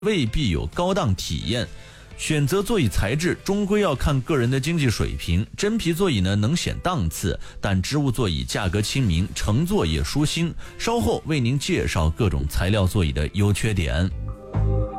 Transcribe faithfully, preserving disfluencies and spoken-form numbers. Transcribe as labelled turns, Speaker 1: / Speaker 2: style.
Speaker 1: 未必有高档体验。选择座椅材质终归要看个人的经济水平，真皮座椅呢能显档次，但织物座椅价格亲民，乘坐也舒心。稍后为您介绍各种材料座椅的优缺点。